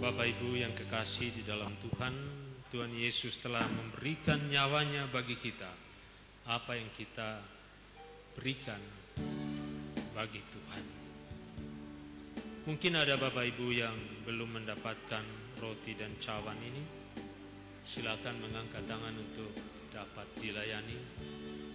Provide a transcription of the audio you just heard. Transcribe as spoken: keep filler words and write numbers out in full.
Bapak Ibu yang kekasih di dalam Tuhan, Tuhan Yesus telah memberikan nyawanya bagi kita. Apa yang kita berikan bagi Tuhan. Mungkin ada Bapak Ibu yang belum mendapatkan roti dan cawan ini. Silakan mengangkat tangan untuk dapat dilayani.